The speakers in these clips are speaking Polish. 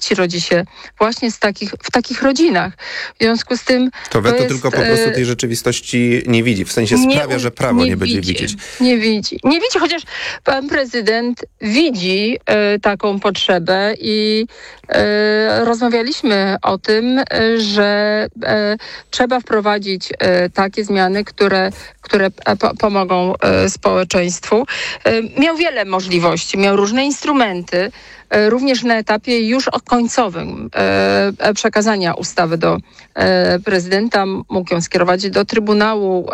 dzieci rodzi się właśnie w takich rodzinach. W związku z tym... To weto tylko po prostu tej rzeczywistości nie widzi. W sensie sprawia, że prawo nie będzie widzieć. Nie widzi, chociaż pan prezydent widzi taką potrzebę i rozmawialiśmy o tym, że trzeba wprowadzić takie zmiany, które pomogą społeczeństwu. Miał wiele możliwości, miał różne instrumenty, również na etapie już końcowym przekazania ustawy do prezydenta, mógł ją skierować do Trybunału,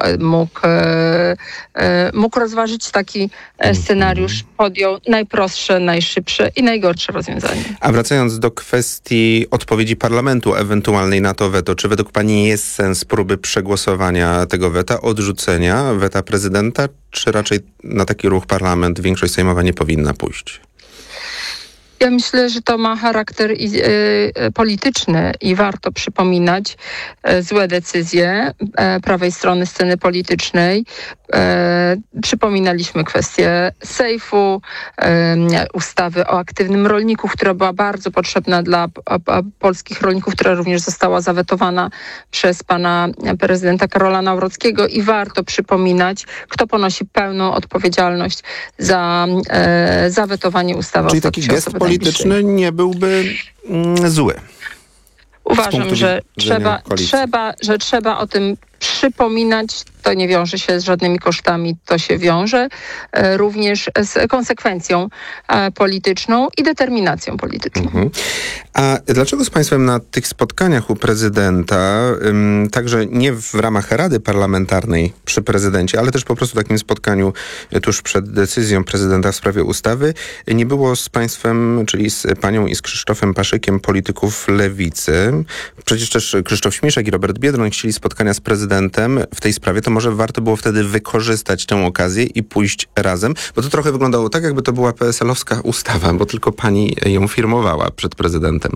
mógł rozważyć taki scenariusz, podjął najprostsze, najszybsze i najgorsze rozwiązanie. A wracając do kwestii odpowiedzi parlamentu ewentualnej na to weto, czy według pani jest sens próby przegłosowania tego weta, odrzucenia weta prezydenta, czy raczej na taki ruch parlament większość sejmowa nie powinna pójść? Ja myślę, że to ma charakter polityczny i warto przypominać złe decyzje prawej strony sceny politycznej. Przypominaliśmy kwestię sejfu, ustawy o aktywnym rolniku, która była bardzo potrzebna dla polskich rolników, która również została zawetowana przez pana prezydenta Karola Nawrockiego i warto przypominać, kto ponosi pełną odpowiedzialność za zawetowanie ustawy o statusie osoby najbliższej. Polityczny nie byłby zły. Uważam, że trzeba o tym przypominać. To nie wiąże się z żadnymi kosztami, to się wiąże również z konsekwencją polityczną i determinacją polityczną. Mhm. A dlaczego z państwem na tych spotkaniach u prezydenta, także nie w ramach Rady Parlamentarnej przy prezydencie, ale też po prostu takim spotkaniu tuż przed decyzją prezydenta w sprawie ustawy, nie było z państwem, czyli z panią i z Krzysztofem Paszykiem, polityków lewicy? Przecież też Krzysztof Śmiszek i Robert Biedroń chcieli spotkania z prezydentem w tej sprawie, to może warto było wtedy wykorzystać tę okazję i pójść razem, bo to trochę wyglądało tak, jakby to była PSL-owska ustawa, bo tylko pani ją firmowała przed prezydentem.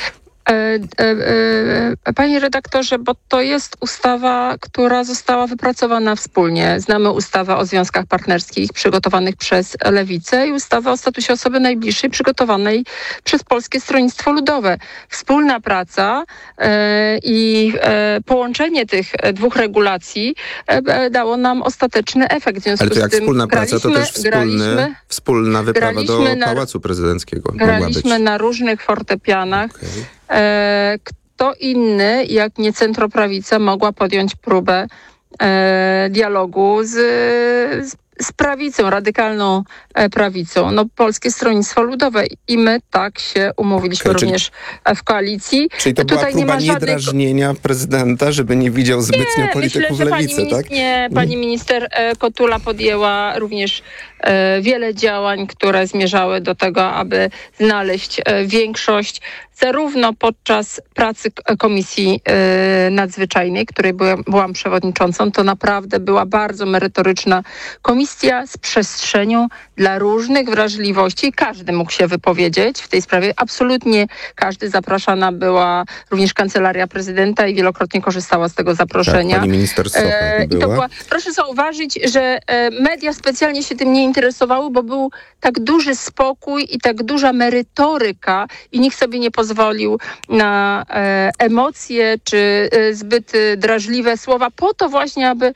Panie redaktorze, bo to jest ustawa, która została wypracowana wspólnie. Znamy ustawę o związkach partnerskich przygotowanych przez Lewicę i ustawę o statusie osoby najbliższej przygotowanej przez Polskie Stronnictwo Ludowe. Wspólna praca i połączenie tych dwóch regulacji dało nam ostateczny efekt. W związku Ale to jak z tym wspólna praca, to też wspólna wyprawa do Pałacu Prezydenckiego. Graliśmy na różnych fortepianach. Okay. Kto inny, jak nie centroprawica, mogła podjąć próbę dialogu z prawicą, radykalną prawicą. Polskie Stronnictwo Ludowe i my tak się umówiliśmy również w koalicji. Czyli to była próba niedrażnienia prezydenta, żeby nie widział zbytnio polityków lewicy, tak? Nie, pani minister Kotula podjęła również wiele działań, które zmierzały do tego, aby znaleźć większość zarówno podczas pracy Komisji Nadzwyczajnej, której byłam przewodniczącą. To naprawdę była bardzo merytoryczna komisja z przestrzenią dla różnych wrażliwości. Każdy mógł się wypowiedzieć w tej sprawie. Absolutnie każdy. Zapraszana była również Kancelaria Prezydenta i wielokrotnie korzystała z tego zaproszenia. Tak, pani minister Socha była. Proszę zauważyć, że media specjalnie się tym nie interesowały, bo był tak duży spokój i tak duża merytoryka i nikt sobie nie pozwolił na emocje czy zbyt drażliwe słowa po to właśnie, aby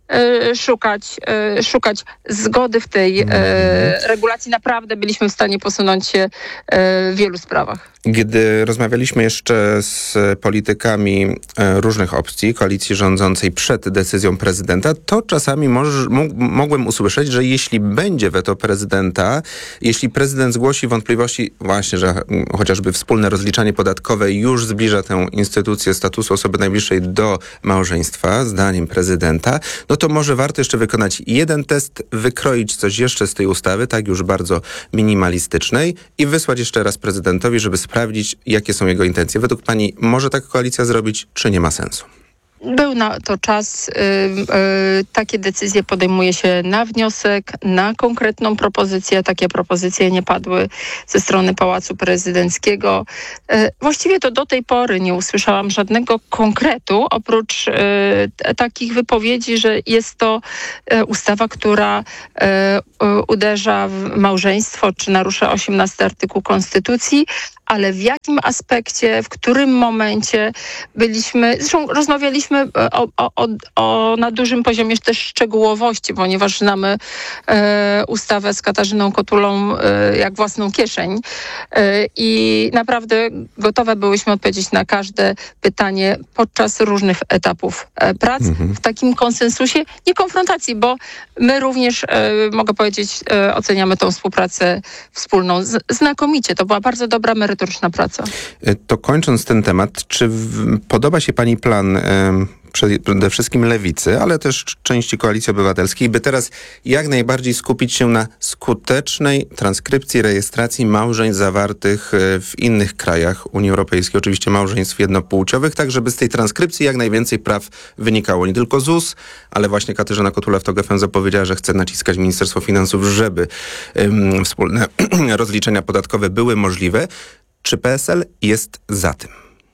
szukać zgody w tej regulacji. Naprawdę byliśmy w stanie posunąć się w wielu sprawach. Gdy rozmawialiśmy jeszcze z politykami różnych opcji, koalicji rządzącej przed decyzją prezydenta, to czasami mogłem usłyszeć, że jeśli będzie weto prezydenta, jeśli prezydent zgłosi wątpliwości właśnie, że chociażby wspólne rozliczanie podatkowe już zbliża tę instytucję statusu osoby najbliższej do małżeństwa, zdaniem prezydenta, no to może warto jeszcze wykonać jeden test, wykroić coś jeszcze z tej ustawy, tak już bardzo minimalistycznej i wysłać jeszcze raz prezydentowi, żeby sprawdzić, jakie są jego intencje. Według pani może tak koalicja zrobić, czy nie ma sensu? Był na to czas. Takie decyzje podejmuje się na wniosek, na konkretną propozycję. Takie propozycje nie padły ze strony Pałacu Prezydenckiego. Właściwie to do tej pory nie usłyszałam żadnego konkretu, oprócz takich wypowiedzi, że jest to ustawa, która uderza w małżeństwo, czy narusza 18 artykuł Konstytucji, ale w jakim aspekcie, w którym momencie byliśmy, zresztą rozmawialiśmy na dużym poziomie też szczegółowości, ponieważ znamy ustawę z Katarzyną Kotulą jak własną kieszeń i naprawdę gotowe byłyśmy odpowiedzieć na każde pytanie podczas różnych etapów prac w takim konsensusie, nie konfrontacji, bo my również, mogę powiedzieć, oceniamy tą współpracę wspólną znakomicie. To była bardzo dobra, merytoryczna praca. To kończąc ten temat, czy podoba się pani plan przede wszystkim Lewicy, ale też części Koalicji Obywatelskiej, by teraz jak najbardziej skupić się na skutecznej transkrypcji, rejestracji małżeństw zawartych w innych krajach Unii Europejskiej, oczywiście małżeństw jednopłciowych, tak żeby z tej transkrypcji jak najwięcej praw wynikało. Nie tylko ZUS, ale właśnie Katarzyna Kotula w TOK FM zapowiedziała, że chce naciskać Ministerstwo Finansów, żeby wspólne rozliczenia podatkowe były możliwe. Czy PSL jest za tym?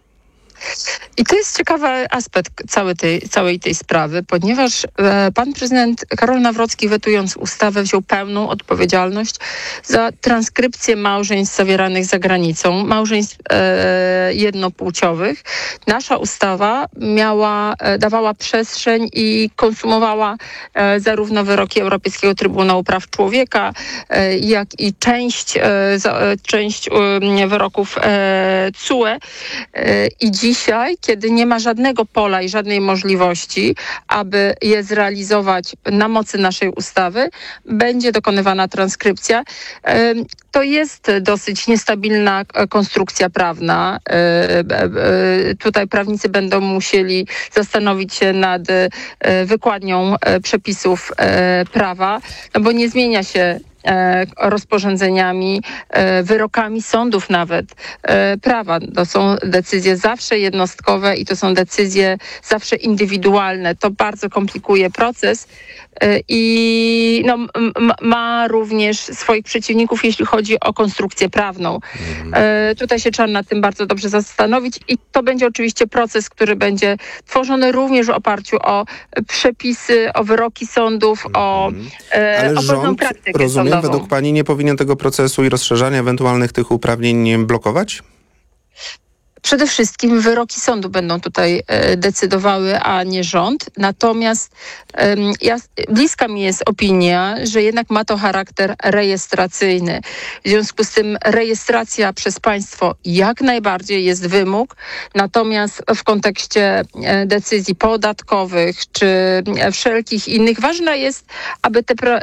I to jest ciekawy aspekt całej tej sprawy, ponieważ pan prezydent Karol Nawrocki, wetując ustawę, wziął pełną odpowiedzialność za transkrypcję małżeństw zawieranych za granicą, małżeństw jednopłciowych. Nasza ustawa dawała przestrzeń i konsumowała zarówno wyroki Europejskiego Trybunału Praw Człowieka, jak i część wyroków TSUE. I dzisiaj, kiedy nie ma żadnego pola i żadnej możliwości, aby je zrealizować na mocy naszej ustawy, będzie dokonywana transkrypcja. To jest dosyć niestabilna konstrukcja prawna. Tutaj prawnicy będą musieli zastanowić się nad wykładnią przepisów prawa, no bo nie zmienia się rozporządzeniami, wyrokami sądów nawet prawa. To są decyzje zawsze jednostkowe i to są decyzje zawsze indywidualne. To bardzo komplikuje proces i ma również swoich przeciwników, jeśli chodzi o konstrukcję prawną. Tutaj się trzeba nad tym bardzo dobrze zastanowić i to będzie oczywiście proces, który będzie tworzony również w oparciu o przepisy, o wyroki sądów, o pewną praktykę rozumiem, według pani nie powinien tego procesu i rozszerzania ewentualnych tych uprawnień blokować? Przede wszystkim wyroki sądu będą tutaj decydowały, a nie rząd. Natomiast bliska mi jest opinia, że jednak ma to charakter rejestracyjny. W związku z tym rejestracja przez państwo jak najbardziej jest wymóg. Natomiast w kontekście decyzji podatkowych czy wszelkich innych ważne jest, aby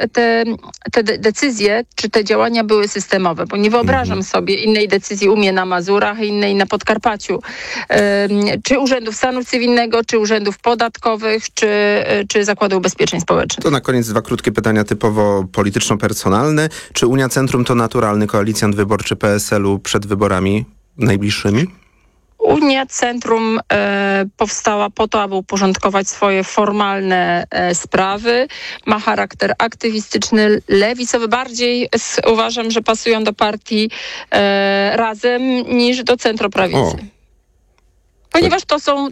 te decyzje czy te działania były systemowe. Bo nie wyobrażam sobie innej decyzji u mnie na Mazurach, innej na Podkarpaciu. Czy Urzędów Stanu Cywilnego, czy Urzędów Podatkowych, czy Zakładu Ubezpieczeń Społecznych. To na koniec dwa krótkie pytania typowo polityczno-personalne. Czy Unia Centrum to naturalny koalicjant wyborczy PSL-u przed wyborami najbliższymi? Unia Centrum powstała po to, aby uporządkować swoje formalne sprawy. Ma charakter aktywistyczny, lewicowy. Bardziej uważam, że pasują do partii Razem niż do centroprawicy. Ponieważ to są,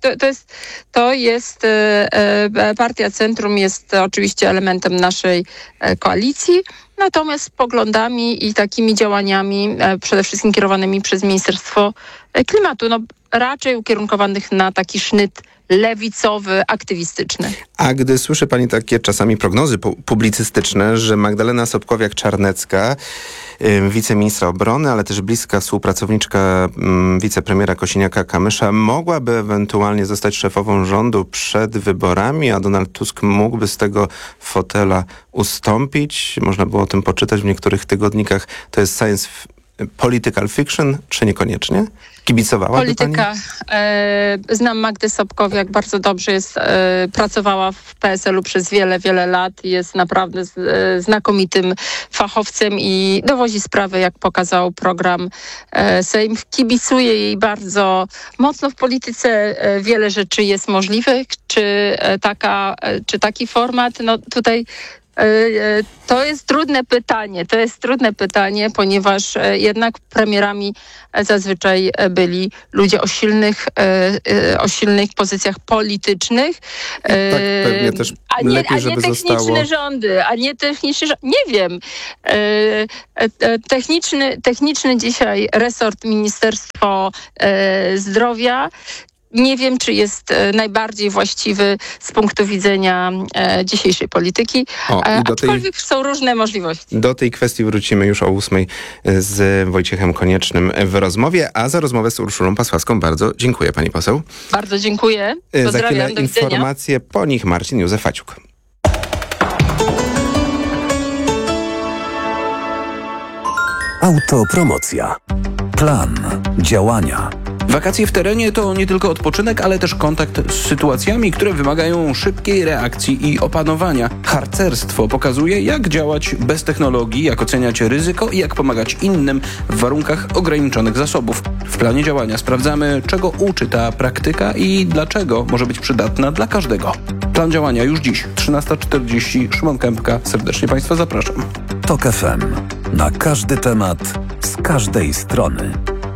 to jest partia Centrum jest oczywiście elementem naszej koalicji, natomiast z poglądami i takimi działaniami przede wszystkim kierowanymi przez Ministerstwo Klimatu, raczej ukierunkowanych na taki sznyt lewicowy, aktywistyczny. A gdy słyszy pani takie czasami prognozy publicystyczne, że Magdalena Sobkowiak-Czarnecka, wiceministra obrony, ale też bliska współpracowniczka wicepremiera Kosiniaka-Kamysza mogłaby ewentualnie zostać szefową rządu przed wyborami, a Donald Tusk mógłby z tego fotela ustąpić. Można było o tym poczytać w niektórych tygodnikach. To jest science political fiction, czy niekoniecznie? Kibicowałaby pani? Znam Magdę Sobkowiak bardzo dobrze. Pracowała w PSL-u przez wiele, wiele lat. Jest naprawdę znakomitym fachowcem i dowodzi sprawę, jak pokazał program Sejm. Kibicuję jej bardzo mocno. W polityce wiele rzeczy jest możliwych. Czy taki format? Tutaj To jest trudne pytanie, ponieważ jednak premierami zazwyczaj byli ludzie o silnych pozycjach politycznych. Tak, pewnie też lepiej, żeby techniczne rządy, nie wiem. Techniczny dzisiaj resort Ministerstwo Zdrowia. Nie wiem, czy jest najbardziej właściwy z punktu widzenia dzisiejszej polityki, aczkolwiek są różne możliwości. Do tej kwestii wrócimy już o 8:00 z Wojciechem Koniecznym w rozmowie, a za rozmowę z Urszulą Pasławską bardzo dziękuję, pani poseł. Bardzo dziękuję. Pozdrawiam, za chwilę do widzenia. Informacje, po nich Marcin Józefaciuk. Autopromocja. Plan działania. Wakacje w terenie to nie tylko odpoczynek, ale też kontakt z sytuacjami, które wymagają szybkiej reakcji i opanowania. Harcerstwo pokazuje, jak działać bez technologii, jak oceniać ryzyko i jak pomagać innym w warunkach ograniczonych zasobów. W planie działania sprawdzamy, czego uczy ta praktyka i dlaczego może być przydatna dla każdego. Plan działania już dziś, 13:40. Szymon Kępka. Serdecznie Państwa zapraszam. TOK FM. Na każdy temat, z każdej strony.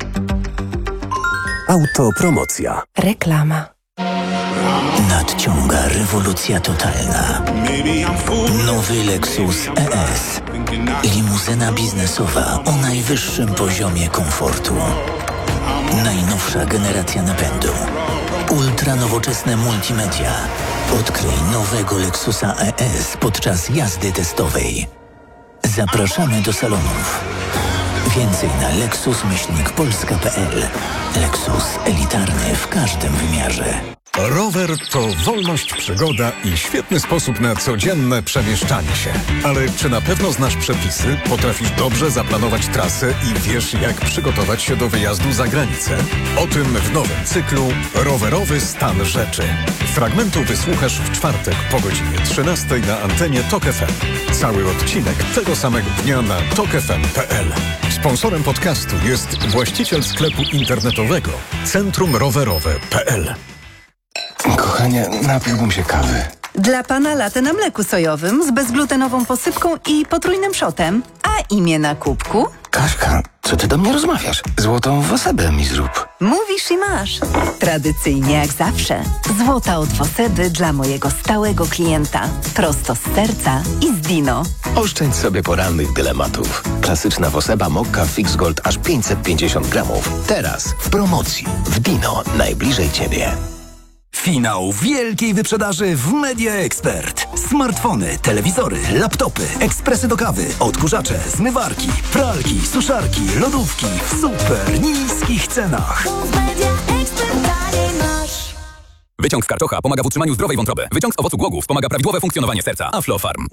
Autopromocja. Reklama. Nadciąga rewolucja totalna. Nowy Lexus ES. Limuzyna biznesowa o najwyższym poziomie komfortu. Najnowsza generacja napędu. Ultra nowoczesne multimedia. Odkryj nowego Lexusa ES podczas jazdy testowej. Zapraszamy do salonów. Więcej na lexus-polska.pl. Lexus elitarny w każdym wymiarze. Rower to wolność, przygoda i świetny sposób na codzienne przemieszczanie się. Ale czy na pewno znasz przepisy, potrafisz dobrze zaplanować trasę i wiesz, jak przygotować się do wyjazdu za granicę? O tym w nowym cyklu Rowerowy stan rzeczy. Fragmentu wysłuchasz w czwartek po godzinie 13 na antenie TOK FM. Cały odcinek tego samego dnia na tokfm.pl. Sponsorem podcastu jest właściciel sklepu internetowego centrumrowerowe.pl. Kochanie, napiłbym się kawy. Dla pana latte na mleku sojowym z bezglutenową posypką i potrójnym szotem. A imię na kubku? Kaśka, co ty do mnie rozmawiasz? Złotą Wosebę mi zrób. Mówisz i masz. Tradycyjnie jak zawsze. Złota od Woseby dla mojego stałego klienta. Prosto z serca i z Dino. Oszczędź sobie porannych dylematów. Klasyczna Woseba Mokka Fix Gold aż 550 gramów. Teraz w promocji w Dino najbliżej ciebie. Finał wielkiej wyprzedaży w Media Expert. Smartfony, telewizory, laptopy, ekspresy do kawy, odkurzacze, zmywarki, pralki, suszarki, lodówki w super niskich cenach. Wyciąg z karczocha pomaga w utrzymaniu zdrowej wątroby. Wyciąg z owocu głogów pomaga prawidłowe funkcjonowanie serca. Aflofarm.